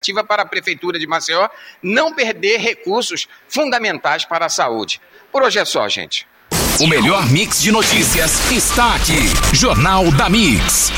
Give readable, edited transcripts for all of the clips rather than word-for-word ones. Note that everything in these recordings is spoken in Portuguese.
alternativa para a Prefeitura de Maceió não perder recursos fundamentais para a saúde. Por hoje é só, gente. O melhor mix de notícias está aqui. Jornal da Mix.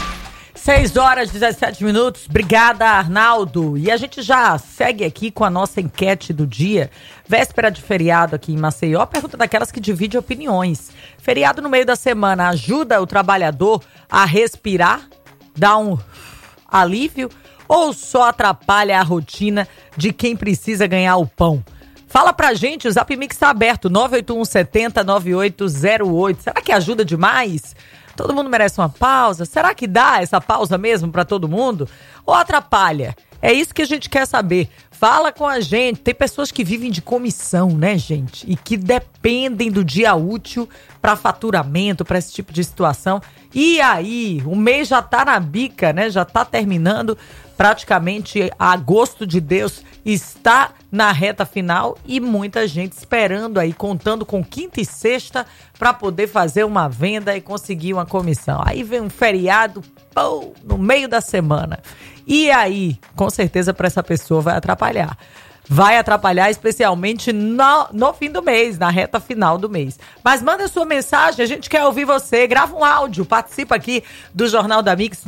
6h17. Obrigada, Arnaldo. E a gente já segue aqui com a nossa enquete do dia. Véspera de feriado aqui em Maceió, pergunta daquelas que divide opiniões. Feriado no meio da semana ajuda o trabalhador a respirar, dar um alívio ou só atrapalha a rotina de quem precisa ganhar o pão? Fala pra gente, o Zap Mix tá aberto, 981709808. Será que ajuda demais? Todo mundo merece uma pausa? Será que dá essa pausa mesmo pra todo mundo? Ou atrapalha? É isso que a gente quer saber. Fala com a gente. Tem pessoas que vivem de comissão, né, gente? E que dependem do dia útil para faturamento, para esse tipo de situação. E aí, o mês já tá na bica, né? Já tá terminando. Praticamente agosto de Deus está na reta final e muita gente esperando aí, contando com quinta e sexta para poder fazer uma venda e conseguir uma comissão. Aí vem um feriado, pô, no meio da semana. E aí, com certeza para essa pessoa vai atrapalhar. Vai atrapalhar especialmente no fim do mês, na reta final do mês. Mas manda sua mensagem, a gente quer ouvir você. Grava um áudio, participa aqui do Jornal da Mix,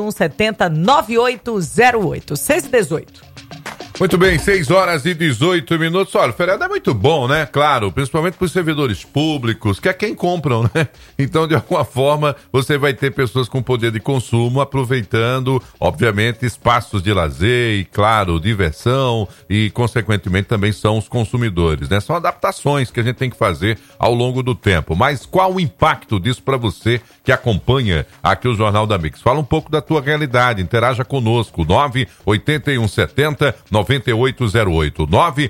981709808. 6h18. Muito bem, 6h18. Olha, o feriado é muito bom, né? Claro, principalmente para os servidores públicos, que é quem compram, né? Então, de alguma forma, você vai ter pessoas com poder de consumo aproveitando, obviamente, espaços de lazer e, claro, diversão e, consequentemente, também são os consumidores, né? São adaptações que a gente tem que fazer ao longo do tempo. Mas qual o impacto disso para você que acompanha aqui o Jornal da Mix? Fala um pouco da tua realidade, interaja conosco, 98170-9808,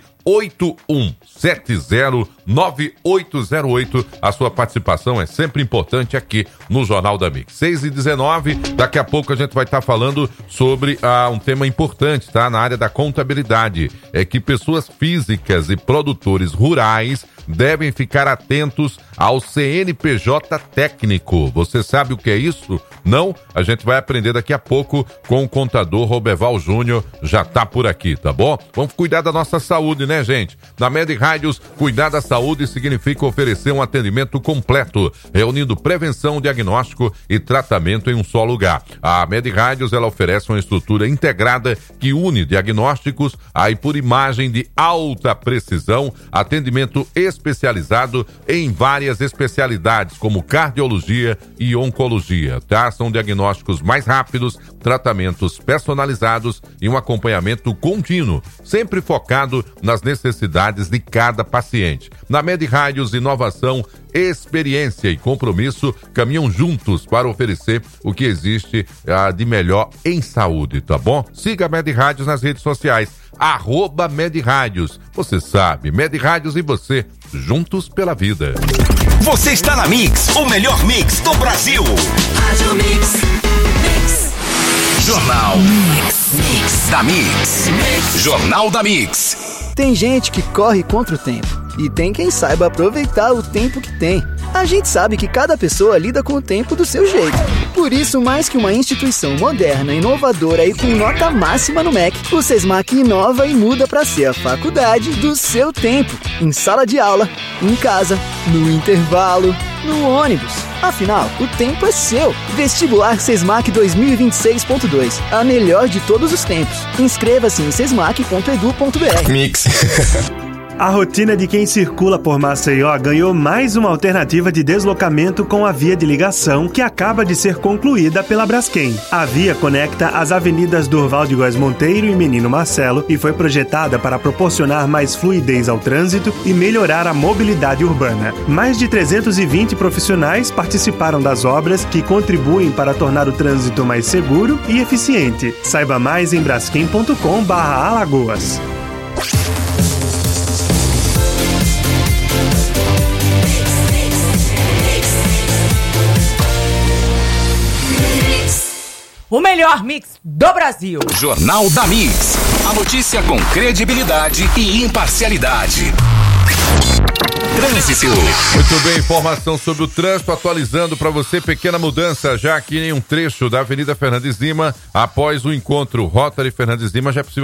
98170-9808. A sua participação é sempre importante aqui no Jornal da Mix. 6h19, daqui a pouco a gente vai estar falando sobre um tema importante, tá? Na área da contabilidade. É que pessoas físicas e produtores rurais devem ficar atentos ao CNPJ técnico. Você sabe o que é isso? Não? A gente vai aprender daqui a pouco com o contador Roberval Júnior, já tá por aqui, tá bom? Vamos cuidar da nossa saúde, né, gente? Na Med Rádios, cuidar da saúde significa oferecer um atendimento completo, reunindo prevenção, diagnóstico e tratamento em um só lugar. A Med Rádios, ela oferece uma estrutura integrada que une diagnósticos aí por imagem de alta precisão, atendimento especializado em várias especialidades, como cardiologia e oncologia, tá? São diagnósticos mais rápidos, tratamentos personalizados e um acompanhamento contínuo, sempre focado nas necessidades de cada paciente. Na Med Rádios, inovação, experiência e compromisso caminham juntos para oferecer o que existe de melhor em saúde, tá bom? Siga a Med Rádios nas redes sociais, @Med Rádios. Você sabe, Med Rádios e você, juntos pela vida. Você está na Mix, o melhor mix do Brasil. Rádio Mix. Jornal da Mix. Jornal da Mix. Tem gente que corre contra o tempo e tem quem saiba aproveitar o tempo que tem. A gente sabe que cada pessoa lida com o tempo do seu jeito. Por isso, mais que uma instituição moderna, inovadora e com nota máxima no MEC, o Sesmac inova e muda para ser a faculdade do seu tempo. Em sala de aula, em casa, no intervalo, no ônibus. Afinal, o tempo é seu. Vestibular Sesmac 2026.2. A melhor de todos os tempos. Inscreva-se em sesmac.edu.br. Mix. A rotina de quem circula por Maceió ganhou mais uma alternativa de deslocamento com a via de ligação que acaba de ser concluída pela Braskem. A via conecta as avenidas Durval de Góes Monteiro e Menino Marcelo e foi projetada para proporcionar mais fluidez ao trânsito e melhorar a mobilidade urbana. Mais de 320 profissionais participaram das obras que contribuem para tornar o trânsito mais seguro e eficiente. Saiba mais em braskem.com/Alagoas. O melhor mix do Brasil. Jornal da Mix. A notícia com credibilidade e imparcialidade. Trânsito. Muito bem, informação sobre o trânsito, atualizando para você, pequena mudança já aqui em um trecho da Avenida Fernandes Lima, após o encontro Rotary Fernandes Lima, já é possível